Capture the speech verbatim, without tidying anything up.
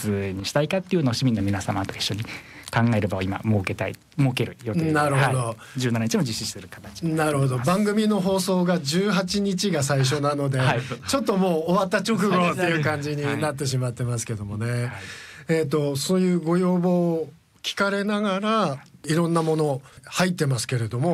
つにしたいかっていうのを市民の皆様と一緒に考える場を今設けたい設ける予定で、 なるほど、 はい、じゅうしちにちも実施する形になるほど。番組の放送がじゅうはちにちが最初なので、はい、ちょっともう終わった直後っていう感じになってしまってますけどもね、はいはい、えーと、そういうご要望を聞かれながらいろんなもの入ってますけれども、